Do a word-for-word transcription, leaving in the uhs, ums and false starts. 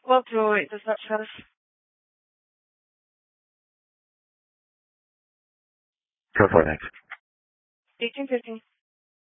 Well, Joy, does that pass? Go for it next. eighteen fifteen.